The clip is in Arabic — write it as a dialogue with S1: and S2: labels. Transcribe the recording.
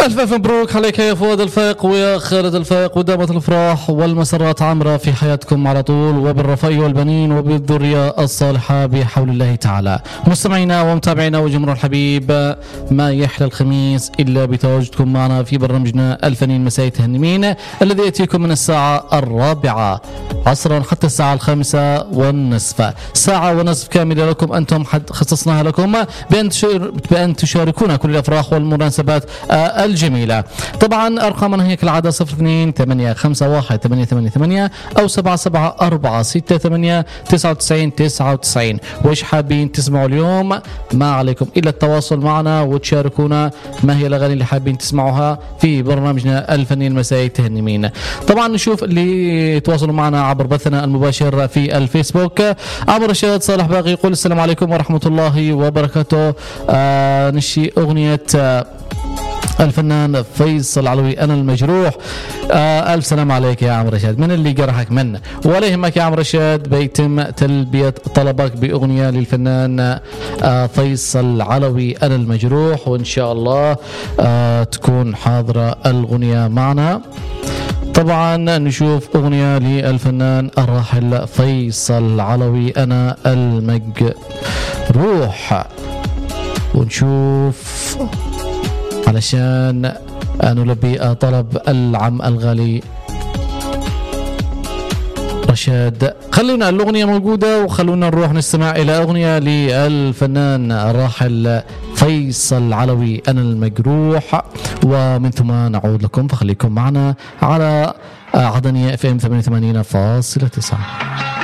S1: ألف مبروك عليك يا فؤاد الفائق ويا خالد الفائق، ودامت الأفراح والمسرات عامرة في حياتكم على طول، وبالرفاء والبنين وبالذرية الصالحة بحول الله تعالى. مستمعينا ومتابعينا وجمهور الحبيب، ما يحلى الخميس إلا بتواجدكم معنا في برنامجنا الفنين مساء تهنمين، الذي يأتيكم من الساعة 4 عصرا حتى الساعة 5:30، ساعة ونصف كاملة لكم أنتم خصصناها لكم بأن تشاركونا كل الأفراح والمناسبات الجميلة. طبعا أرقامنا هي كالعادة 02-851-888 أو 77-468-9999. وإيش حابين تسمعوا اليوم؟ ما عليكم إلا التواصل معنا وتشاركونا ما هي الأغاني اللي حابين تسمعوها في برنامجنا الفني المسائي تهنمين. طبعا نشوف اللي يتواصلوا معنا عبر بثنا المباشر في الفيسبوك. عمر رشاد صالح باقي يقول السلام عليكم ورحمة الله وبركاته. نشي أغنية الفنان فيصل العلوي أنا المجروح. ألف سلام عليك يا عم رشاد، من اللي جرحك من ولا يهمك يا عم رشاد، بيتم تلبية طلبك بأغنية للفنان فيصل العلوي أنا المجروح، وإن شاء الله تكون حاضرة الأغنية معنا. طبعا نشوف أغنية للفنان الراحل فيصل العلوي أنا المجروح، ونشوف علشان نلبي طلب العم الغالي رشاد. خلونا الأغنية موجودة وخلونا نروح نستمع إلى أغنية للفنان الراحل فيصل العلوي أنا المجروح، ومن ثم نعود لكم، فخليكم معنا على عدنية FM 88.9.